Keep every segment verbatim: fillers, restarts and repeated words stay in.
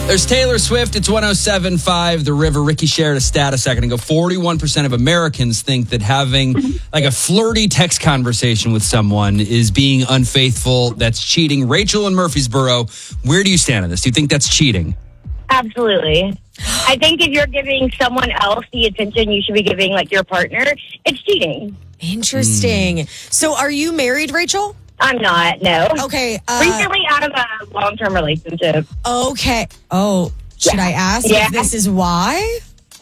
There's Taylor Swift. It's one oh seven point five The River. Ricky shared a stat a second ago. forty-one percent of Americans think that having like a flirty text conversation with someone is being unfaithful. That's cheating. Rachel in Murfreesboro, where do you stand on this? Do you think that's cheating? Absolutely. I think if you're giving someone else the attention you should be giving, like your partner, it's cheating. Interesting. Mm. So are you married, Rachel? I'm not, no. Okay. Uh, Recently out of a long-term relationship. Okay. Oh, should yeah. I ask yeah. if this is why?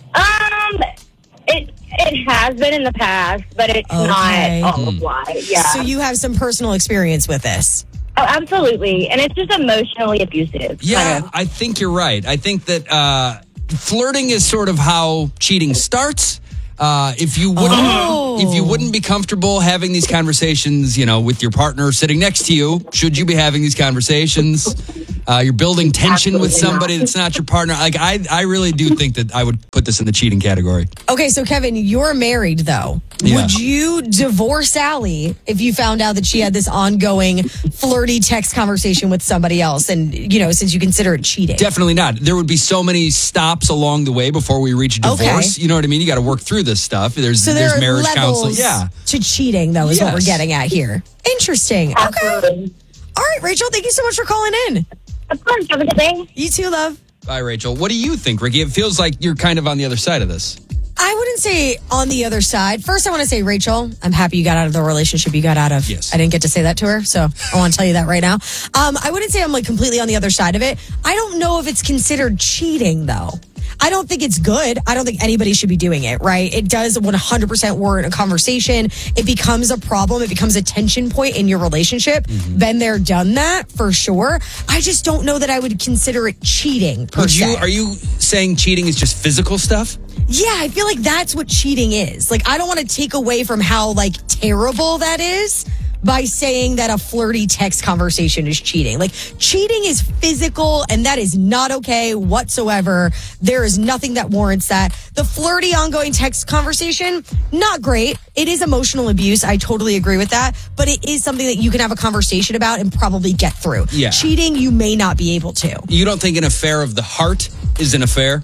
Um, it it has been in the past, but it's okay. not all of why. Yeah. So you have some personal experience with this? Oh, absolutely. And it's just emotionally abusive. Yeah, kind of. I think you're right. I think that uh, flirting is sort of how cheating starts. Uh, if you wouldn't, oh. if you wouldn't be comfortable having these conversations, you know, with your partner sitting next to you, should you be having these conversations? Uh, you're building tension Absolutely with somebody not. that's not your partner. Like I, I really do think that I would put this in the cheating category. Okay, so Kevin, you're married though. Yeah. Would you divorce Sally if you found out that she had this ongoing flirty text conversation with somebody else? And, you know, since you consider it cheating? Definitely not. There would be so many stops along the way before we reach divorce. Okay. You know what I mean? You got to work through this stuff. There's, so there there's marriage levels counseling. Yeah. To cheating, though, is yes. what we're getting at here. Interesting. Absolutely. Okay. All right, Rachel, thank you so much for calling in. Of course. Have a good day. You too, love. Bye, Rachel. What do you think, Ricky? It feels like you're kind of on the other side of this. I wouldn't say on the other side. First, I want to say, Rachel, I'm happy you got out of the relationship you got out of. Yes. I didn't get to say that to her, so I want to tell you that right now. Um, I wouldn't say I'm like completely on the other side of it. I don't know if it's considered cheating, though. I don't think it's good. I don't think anybody should be doing it, right? It does one hundred percent warrant a conversation. It becomes a problem. It becomes a tension point in your relationship. Mm-hmm. Been there, done that, for sure. I just don't know that I would consider it cheating, per would se. You, are you saying cheating is just physical stuff? Yeah, I feel like that's what cheating is. Like, I don't want to take away from how, like, terrible that is by saying that a flirty text conversation is cheating. Like, cheating is physical, and that is not okay whatsoever. There is nothing that warrants that. The flirty ongoing text conversation, not great. It is emotional abuse. I totally agree with that. But it is something that you can have a conversation about and probably get through. Yeah. Cheating, you may not be able to. You don't think an affair of the heart is an affair?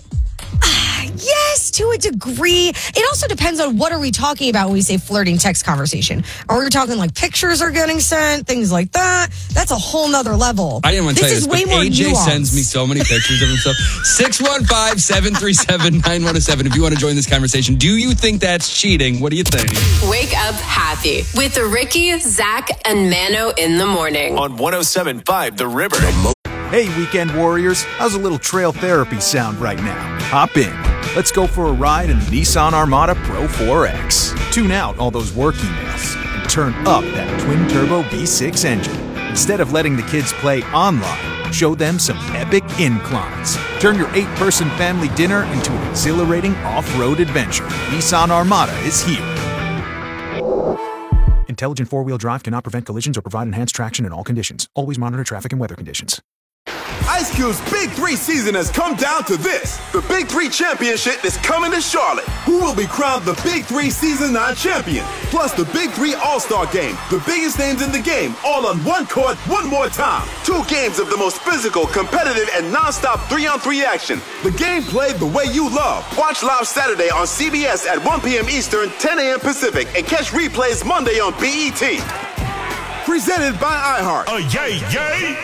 Yes, to a degree. It also depends on what are we talking about when we say flirting text conversation. Are we talking like pictures are getting sent, things like that? That's a whole nother level. I didn't want to this tell you is this, way but more A J nuanced. sends me so many pictures of himself. six one five, seven three seven, nine one oh seven if you want to join this conversation. Do you think that's cheating? What do you think? Wake up happy with Ricky, Zach, and Mano in the morning. On one oh seven point five The River. Hey, weekend warriors. How's a little trail therapy sound right now? Hop in. Let's go for a ride in the Nissan Armada Pro four X. Tune out all those work emails and turn up that twin-turbo V six engine. Instead of letting the kids play online, show them some epic inclines. Turn your eight-person family dinner into an exhilarating off-road adventure. Nissan Armada is here. Intelligent four-wheel drive cannot prevent collisions or provide enhanced traction in all conditions. Always monitor traffic and weather conditions. Ice Cube's Big Three season has come down to this. The Big Three Championship is coming to Charlotte. Who will be crowned the Big Three Season nine champion? Plus the Big Three All-Star Game. The biggest names in the game, all on one court, one more time. Two games of the most physical, competitive, and non-stop three-on-three action. The game played the way you love. Watch live Saturday on C B S at one p.m. Eastern, ten a.m. Pacific, and catch replays Monday on B E T. Presented by iHeart. Oh, yay, yay!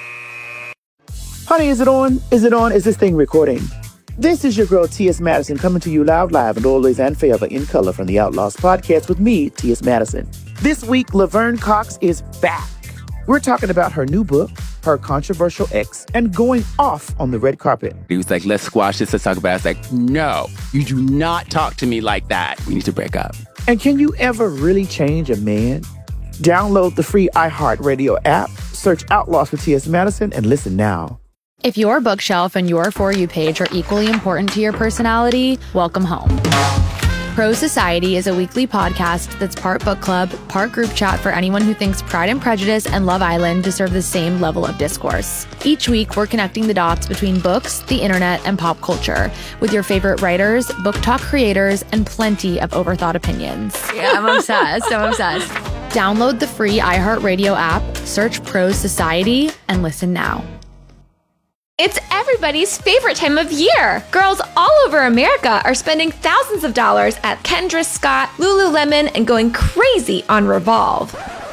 Honey, is it on? Is it on? Is this thing recording? This is your girl, T S. Madison, coming to you loud, live, and always and forever in color from the Outlaws podcast with me, T S. Madison. This week, Laverne Cox is back. We're talking about her new book, her controversial ex, and going off on the red carpet. He was like, let's squash this, let's talk about it. I was like, no, you do not talk to me like that. We need to break up. And can you ever really change a man? Download the free iHeartRadio app, search Outlaws with T S. Madison, and listen now. If your bookshelf and your For You page are equally important to your personality, welcome home. Pro Society is a weekly podcast that's part book club, part group chat for anyone who thinks Pride and Prejudice and Love Island deserve the same level of discourse. Each week, we're connecting the dots between books, the internet, and pop culture with your favorite writers, book talk creators, and plenty of overthought opinions. Yeah, I'm obsessed. I'm obsessed. Download the free iHeartRadio app, search Pro Society, and listen now. It's everybody's favorite time of year. Girls all over America are spending thousands of dollars at Kendra Scott, Lululemon, and going crazy on Revolve.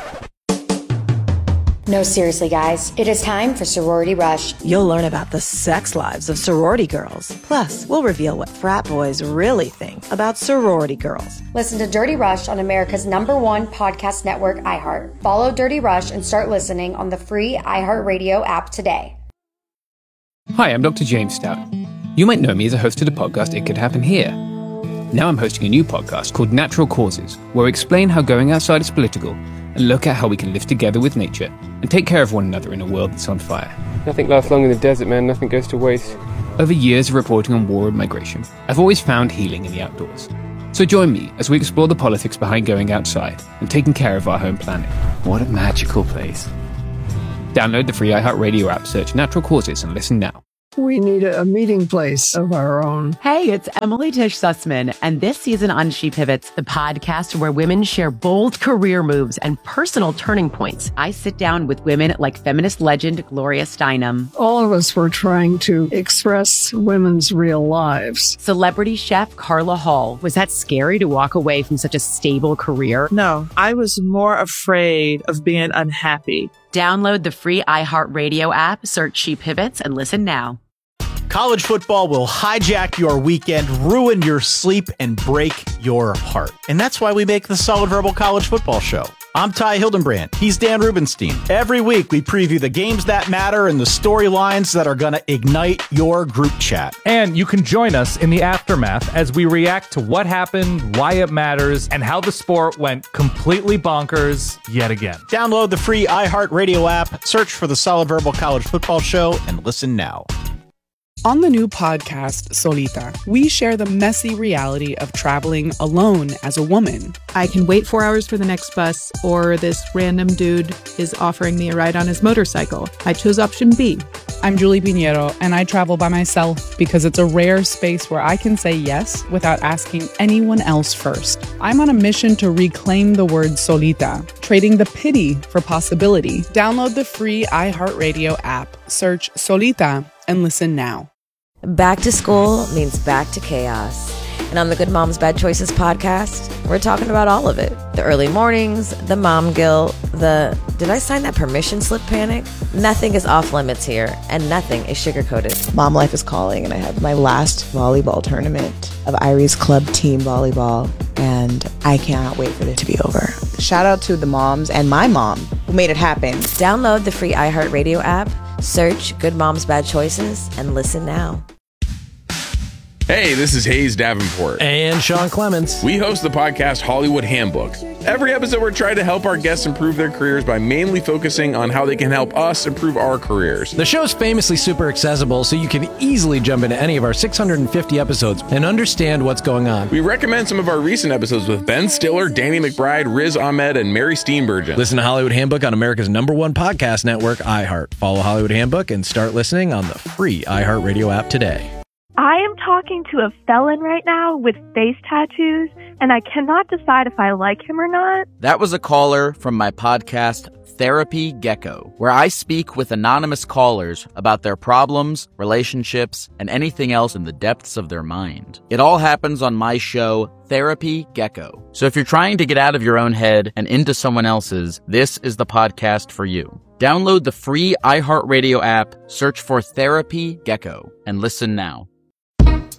No, seriously, guys. It is time for Sorority Rush. You'll learn about the sex lives of sorority girls. Plus, we'll reveal what frat boys really think about sorority girls. Listen to Dirty Rush on America's number one podcast network, iHeart. Follow Dirty Rush and start listening on the free iHeartRadio app today. Hi, I'm Doctor James Stout. You might know me as a host of the podcast It Could Happen Here. Now I'm hosting a new podcast called Natural Causes, where we explain how going outside is political and look at how we can live together with nature and take care of one another in a world that's on fire. Nothing lasts long in the desert, man. Nothing goes to waste. Over years of reporting on war and migration, I've always found healing in the outdoors. So join me as we explore the politics behind going outside and taking care of our home planet. What a magical place. Download the free iHeartRadio app, search Natural Causes, and listen now. We need a, a meeting place of our own. Hey, it's Emily Tish Sussman, and this season on She Pivots, the podcast where women share bold career moves and personal turning points. I sit down with women like feminist legend Gloria Steinem. All of us were trying to express women's real lives. Celebrity chef Carla Hall. Was that scary to walk away from such a stable career? No, I was more afraid of being unhappy. Download the free iHeartRadio app, search She Pivots, and listen now. College football will hijack your weekend, ruin your sleep, and break your heart. And that's why we make the Solid Verbal College Football Show. I'm Ty Hildenbrand. He's Dan Rubenstein. Every week, we preview the games that matter and the storylines that are going to ignite your group chat. And you can join us in the aftermath as we react to what happened, why it matters, and how the sport went completely bonkers yet again. Download the free iHeartRadio app, search for the Solid Verbal College Football Show, and listen now. On the new podcast, Solita, we share the messy reality of traveling alone as a woman. I can wait four hours for the next bus, or this random dude is offering me a ride on his motorcycle. I chose option B. I'm Julie Pinheiro, and I travel by myself because it's a rare space where I can say yes without asking anyone else first. I'm on a mission to reclaim the word solita, trading the pity for possibility. Download the free iHeartRadio app, search Solita, and listen now. Back to school means back to chaos. And on the Good Moms Bad Choices podcast, we're talking about all of it. The early mornings, the mom guilt, the did I sign that permission slip panic? Nothing is off limits here, and nothing is sugar-coated. Mom life is calling, and I have my last volleyball tournament of Irie's Club Team Volleyball, and I cannot wait for it to be over. Shout out to the moms and my mom who made it happen. Download the free iHeartRadio app, search Good Moms Bad Choices, and listen now. Hey, this is Hayes Davenport. And Sean Clements. We host the podcast Hollywood Handbook. Every episode, we're trying to help our guests improve their careers by mainly focusing on how they can help us improve our careers. The show's famously super accessible, so you can easily jump into any of our six hundred fifty episodes and understand what's going on. We recommend some of our recent episodes with Ben Stiller, Danny McBride, Riz Ahmed, and Mary Steenburgen. Listen to Hollywood Handbook on America's number one podcast network, iHeart. Follow Hollywood Handbook and start listening on the free iHeartRadio app today. I am talking to a felon right now with face tattoos, and I cannot decide if I like him or not. That was a caller from my podcast, Therapy Gecko, where I speak with anonymous callers about their problems, relationships, and anything else in the depths of their mind. It all happens on my show, Therapy Gecko. So if you're trying to get out of your own head and into someone else's, this is the podcast for you. Download the free iHeartRadio app, search for Therapy Gecko, and listen now.